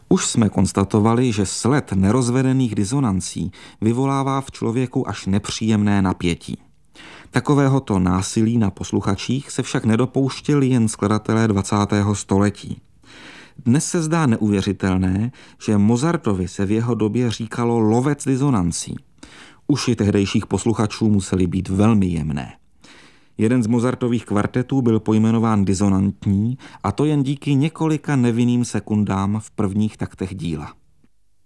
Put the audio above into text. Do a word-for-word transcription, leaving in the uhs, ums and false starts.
Už jsme konstatovali, že sled nerozvedených disonancí vyvolává v člověku až nepříjemné napětí. Takovéhoto násilí na posluchačích se však nedopouštěli jen skladatelé dvacátého století. Dnes se zdá neuvěřitelné, že Mozartovi se v jeho době říkalo lovec disonancí. Uši tehdejších posluchačů musely být velmi jemné. Jeden z Mozartových kvartetů byl pojmenován disonantní, a to jen díky několika nevinným sekundám v prvních taktech díla.